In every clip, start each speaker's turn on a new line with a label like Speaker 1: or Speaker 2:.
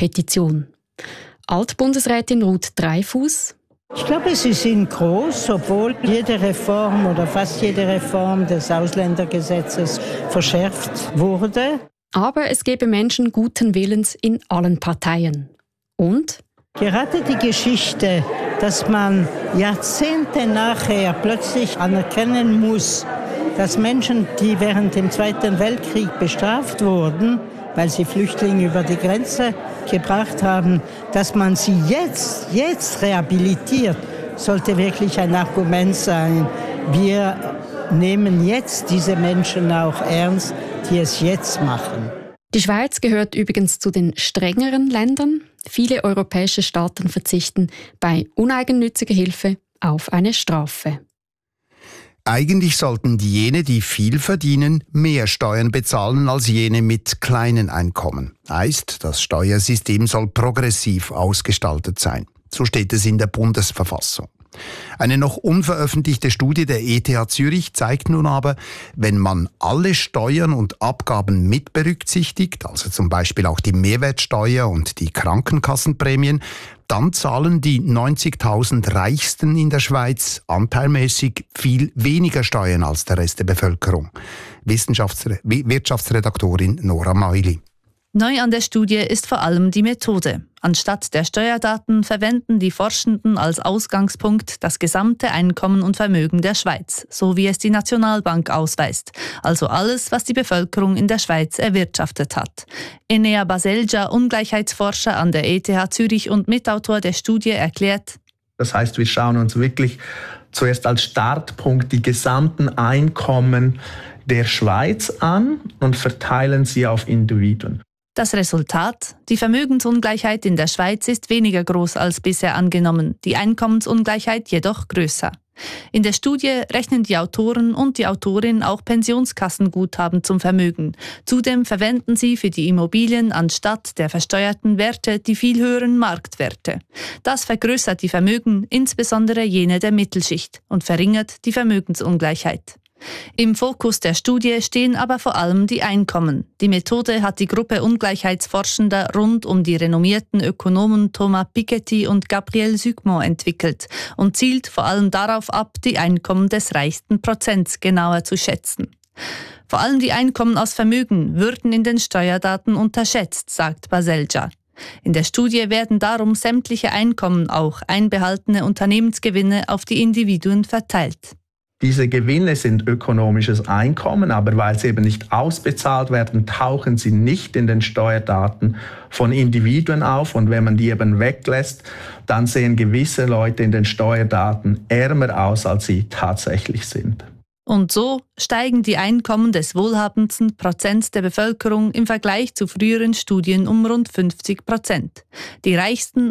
Speaker 1: Petition. Altbundesrätin Ruth Dreifuss:
Speaker 2: Ich glaube, sie sind groß, obwohl jede Reform oder fast jede Reform des Ausländergesetzes verschärft wurde.
Speaker 1: Aber es gebe Menschen guten Willens in allen Parteien. Und?
Speaker 2: Gerade die Geschichte, dass man Jahrzehnte nachher plötzlich anerkennen muss, dass Menschen, die während dem Zweiten Weltkrieg bestraft wurden, weil sie Flüchtlinge über die Grenze gebracht haben, dass man sie jetzt rehabilitiert, sollte wirklich ein Argument sein. Wir nehmen jetzt diese Menschen auch ernst, die es jetzt machen.
Speaker 1: Die Schweiz gehört übrigens zu den strengeren Ländern. Viele europäische Staaten verzichten bei uneigennütziger Hilfe auf eine Strafe.
Speaker 3: Eigentlich sollten jene, die viel verdienen, mehr Steuern bezahlen als jene mit kleinen Einkommen. Heißt, das Steuersystem soll progressiv ausgestaltet sein. So steht es in der Bundesverfassung. Eine noch unveröffentlichte Studie der ETH Zürich zeigt nun aber, wenn man alle Steuern und Abgaben mit berücksichtigt, also zum Beispiel auch die Mehrwertsteuer und die Krankenkassenprämien, dann zahlen die 90.000 Reichsten in der Schweiz anteilmäßig viel weniger Steuern als der Rest der Bevölkerung. Wirtschaftsredaktorin Nora Meuli.
Speaker 4: Neu an der Studie ist vor allem die Methode. Anstatt der Steuerdaten verwenden die Forschenden als Ausgangspunkt das gesamte Einkommen und Vermögen der Schweiz, so wie es die Nationalbank ausweist, also alles, was die Bevölkerung in der Schweiz erwirtschaftet hat. Enea Baselgia, Ungleichheitsforscher an der ETH Zürich und Mitautor der Studie, erklärt:
Speaker 5: Das heißt, wir schauen uns wirklich zuerst als Startpunkt die gesamten Einkommen der Schweiz an und verteilen sie auf Individuen.
Speaker 4: Das Resultat? Die Vermögensungleichheit in der Schweiz ist weniger groß als bisher angenommen, die Einkommensungleichheit jedoch größer. In der Studie rechnen die Autoren und die Autorin auch Pensionskassenguthaben zum Vermögen. Zudem verwenden sie für die Immobilien anstatt der versteuerten Werte die viel höheren Marktwerte. Das vergrößert die Vermögen, insbesondere jene der Mittelschicht, und verringert die Vermögensungleichheit. Im Fokus der Studie stehen aber vor allem die Einkommen. Die Methode hat die Gruppe Ungleichheitsforschender rund um die renommierten Ökonomen Thomas Piketty und Gabriel Zucman entwickelt und zielt vor allem darauf ab, die Einkommen des reichsten Prozents genauer zu schätzen. Vor allem die Einkommen aus Vermögen würden in den Steuerdaten unterschätzt, sagt Baselgia. In der Studie werden darum sämtliche Einkommen, auch einbehaltene Unternehmensgewinne, auf die Individuen verteilt.
Speaker 5: Diese Gewinne sind ökonomisches Einkommen, aber weil sie eben nicht ausbezahlt werden, tauchen sie nicht in den Steuerdaten von Individuen auf. Und wenn man die eben weglässt, dann sehen gewisse Leute in den Steuerdaten ärmer aus, als sie tatsächlich sind.
Speaker 4: Und so steigen die Einkommen des wohlhabendsten Prozents der Bevölkerung im Vergleich zu früheren Studien um rund 50%. Die reichsten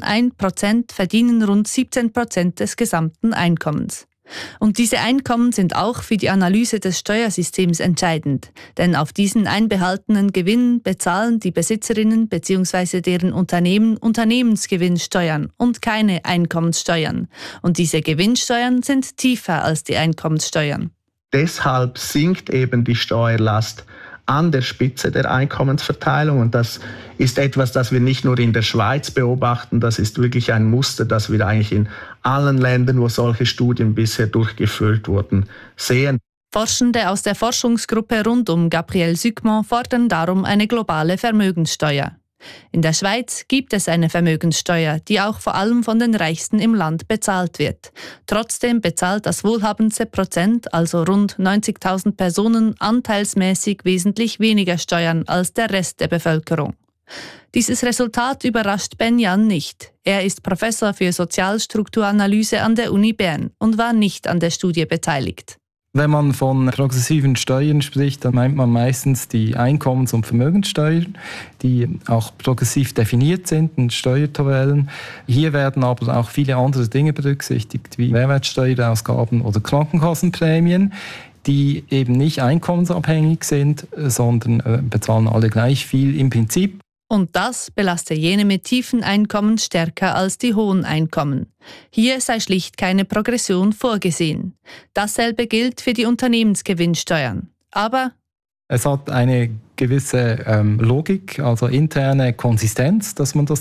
Speaker 4: 1% verdienen rund 17% des gesamten Einkommens. Und diese Einkommen sind auch für die Analyse des Steuersystems entscheidend, denn auf diesen einbehaltenen Gewinn bezahlen die Besitzerinnen bzw. deren Unternehmen Unternehmensgewinnsteuern und keine Einkommenssteuern. Und diese Gewinnsteuern sind tiefer als die Einkommenssteuern.
Speaker 5: Deshalb sinkt eben die Steuerlast an der Spitze der Einkommensverteilung. Und das ist etwas, das wir nicht nur in der Schweiz beobachten, das ist wirklich ein Muster, das wir eigentlich in allen Ländern, wo solche Studien bisher durchgeführt wurden, sehen.
Speaker 4: Forschende aus der Forschungsgruppe rund um Gabriel Zucman fordern darum eine globale Vermögenssteuer. In der Schweiz gibt es eine Vermögenssteuer, die auch vor allem von den Reichsten im Land bezahlt wird. Trotzdem bezahlt das wohlhabendste Prozent, also rund 90.000 Personen, anteilsmäßig wesentlich weniger Steuern als der Rest der Bevölkerung. Dieses Resultat überrascht Ben Jan nicht. Er ist Professor für Sozialstrukturanalyse an der Uni Bern und war nicht an der Studie beteiligt.
Speaker 6: Wenn man von progressiven Steuern spricht, dann meint man meistens die Einkommens- und Vermögenssteuern, die auch progressiv definiert sind in Steuertabellen. Hier werden aber auch viele andere Dinge berücksichtigt, wie Mehrwertsteuerausgaben oder Krankenkassenprämien, die eben nicht einkommensabhängig sind, sondern bezahlen alle gleich viel im Prinzip.
Speaker 4: Und das belaste jene mit tiefen Einkommen stärker als die hohen Einkommen. Hier sei schlicht keine Progression vorgesehen. Dasselbe gilt für die Unternehmensgewinnsteuern. Aber
Speaker 6: es hat eine gewisse Logik, also interne Konsistenz, dass man das